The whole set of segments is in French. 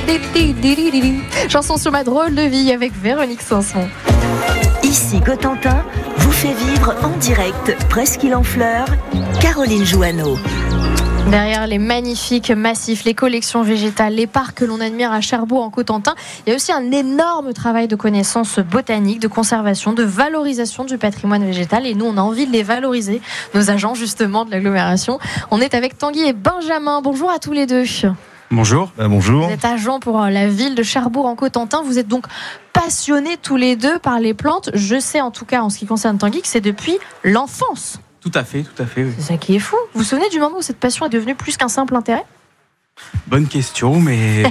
Chanson sur ma drôle de vie avec Véronique Sanson. Ici Cotentin vous fait vivre en direct Presqu'île en fleurs, Caroline Jouanneau. Derrière les magnifiques massifs, les collections végétales, les parcs que l'on admire à Cherbourg en Cotentin, il y a aussi un énorme travail de connaissance botanique, de conservation, de valorisation du patrimoine végétal. Et nous, on a envie de les valoriser, nos agents justement de l'agglomération. On est avec Tanguy et Benjamin. Bonjour à tous les deux. Bonjour. Bonjour. Vous êtes agent pour la ville de Cherbourg en Cotentin. Vous êtes donc passionnés tous les deux par les plantes. Je sais en tout cas en ce qui concerne Tanguy que c'est depuis l'enfance. Tout à fait. Oui. C'est ça qui est fou. Vous vous souvenez du moment où cette passion est devenue plus qu'un simple intérêt ? Bonne question, mais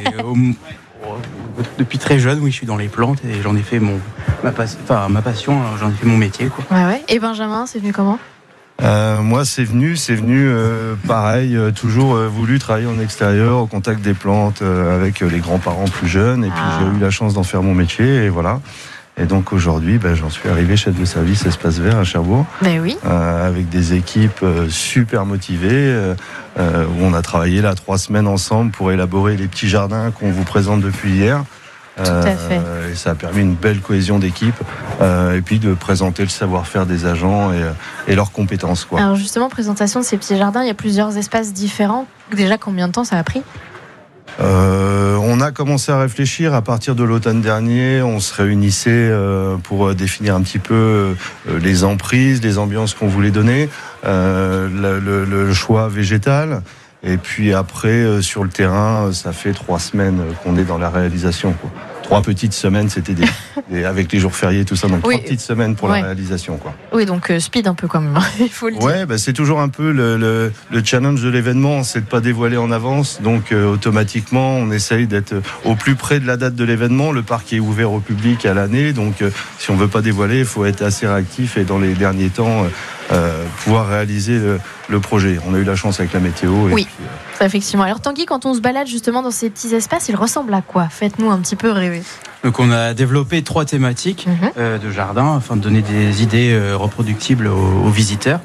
depuis très jeune, oui, je suis dans les plantes et j'en ai fait ma passion, j'en ai fait mon métier, quoi. Ouais. Et Benjamin, c'est venu comment ? Moi, c'est venu pareil, toujours voulu travailler en extérieur, au contact des plantes, avec les grands-parents plus jeunes. Et puis j'ai eu la chance d'en faire mon métier, et voilà. Et donc aujourd'hui, j'en suis arrivé chef de service espace vert à Cherbourg, oui. Avec des équipes super motivées, où on a travaillé là 3 semaines ensemble pour élaborer les petits jardins qu'on vous présente depuis hier. Tout à fait. Et ça a permis une belle cohésion d'équipe, et puis de présenter le savoir-faire des agents et leurs compétences, quoi. Alors justement, présentation de ces petits jardins, il y a plusieurs espaces différents. Déjà, combien de temps ça a pris ? On a commencé à réfléchir à partir de l'automne dernier. On se réunissait pour définir un petit peu les emprises, les ambiances qu'on voulait donner, le choix végétal. Et puis après, sur le terrain, ça fait 3 semaines qu'on est dans la réalisation, quoi. 3 petites semaines, c'était avec les jours fériés, tout ça. Donc 3 petites semaines pour la réalisation, quoi. Oui, donc speed un peu quand même, il faut le dire. Ouais, c'est toujours un peu le challenge de l'événement, c'est de pas dévoiler en avance. Donc automatiquement, on essaye d'être au plus près de la date de l'événement. Le parc est ouvert au public à l'année, donc si on veut pas dévoiler, il faut être assez réactif et dans les derniers temps pouvoir réaliser le projet. On a eu la chance avec la météo. Oui, effectivement. Alors Tanguy, quand on se balade justement dans ces petits espaces, il ressemble à quoi ? Faites-nous un petit peu rêver. Donc on a développé 3 thématiques de jardin afin de donner des idées reproductibles aux visiteurs.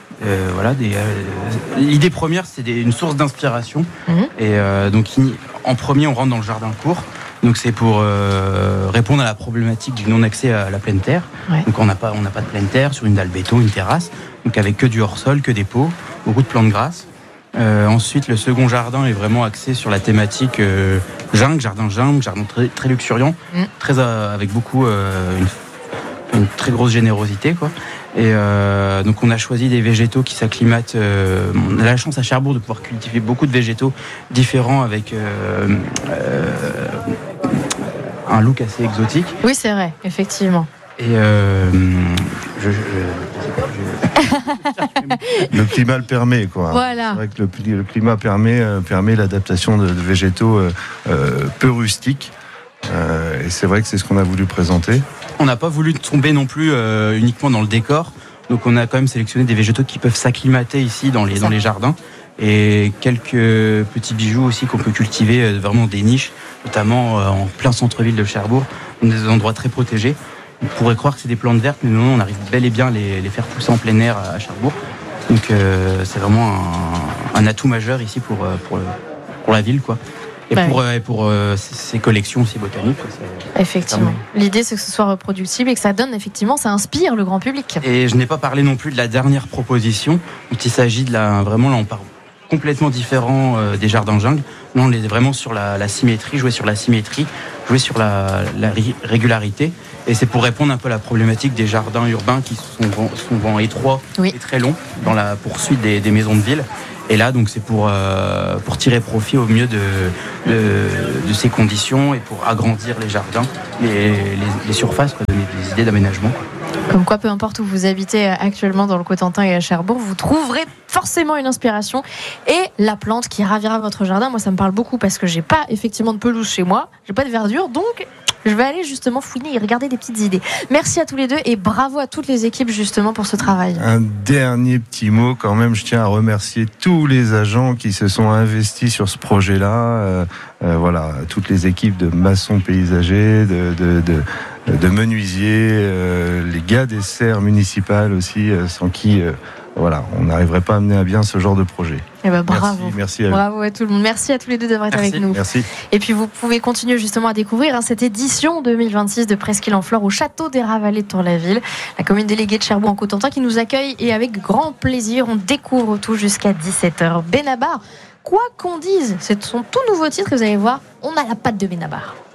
L'idée première, c'est une source d'inspiration. Et donc en premier, on rentre dans le jardin court. Donc c'est pour répondre à la problématique du non-accès à la pleine terre. Ouais. Donc on n'a pas de pleine terre sur une dalle béton, une terrasse. Donc avec que du hors-sol, que des pots, beaucoup de plantes grasses. Ensuite, le second jardin est vraiment axé sur la thématique jardin très luxuriant, avec beaucoup une très grosse générosité, quoi. Et donc on a choisi des végétaux qui s'acclimatent. On a la chance à Cherbourg de pouvoir cultiver beaucoup de végétaux différents avec un look assez exotique. Oui, c'est vrai, effectivement. Et le climat le permet, quoi. Voilà. C'est vrai que le climat permet l'adaptation de végétaux peu rustiques. Et c'est vrai que c'est ce qu'on a voulu présenter. On n'a pas voulu tomber non plus uniquement dans le décor. Donc on a quand même sélectionné des végétaux qui peuvent s'acclimater ici dans les jardins. Et quelques petits bijoux aussi qu'on peut cultiver, vraiment des niches, notamment en plein centre-ville de Cherbourg, dans des endroits très protégés. On pourrait croire que c'est des plantes vertes, mais non, on arrive bel et bien à les faire pousser en plein air à Cherbourg. Donc c'est vraiment un atout majeur ici pour la ville, quoi. Et pour ces collections aussi botaniques. Effectivement. L'idée, c'est que ce soit reproductible et que ça donne, effectivement, ça inspire le grand public. Et je n'ai pas parlé non plus de la dernière proposition. Donc il s'agit vraiment, là on parle complètement différent des jardins jungle. Là on est vraiment sur la symétrie, jouer sur la symétrie, jouer sur la régularité. Et c'est pour répondre un peu à la problématique des jardins urbains qui sont souvent étroits et très longs dans la poursuite des maisons de ville. Et là, donc, c'est pour tirer profit au mieux de ces conditions et pour agrandir les jardins, les surfaces, quoi, donner des idées d'aménagement. Comme quoi, peu importe où vous habitez actuellement dans le Cotentin et à Cherbourg, vous trouverez forcément une inspiration et la plante qui ravira votre jardin. Moi, ça me parle beaucoup parce que j'ai pas effectivement de pelouse chez moi, j'ai pas de verdure, donc je vais aller justement fouiner et regarder des petites idées. Merci à tous les deux et bravo à toutes les équipes justement pour ce travail. Un dernier petit mot quand même, je tiens à remercier tous les agents qui se sont investis sur ce projet-là. Voilà, toutes les équipes de maçons paysagers, de menuisiers, les gars des serres municipales aussi, sans qui voilà, on n'arriverait pas à mener à bien ce genre de projet. Eh ben, bravo. Merci à vous. Bravo à tout le monde. Merci à tous les deux d'avoir été avec nous. Merci. Et puis vous pouvez continuer justement à découvrir cette édition 2026 de Presqu'île en Fleurs au château des Ravalets de Tour-la-Ville, la commune déléguée de Cherbourg en Cotentin qui nous accueille et avec grand plaisir, on découvre tout jusqu'à 17h. Benabar, quoi qu'on dise, c'est son tout nouveau titre et vous allez voir, on a la patte de Benabar.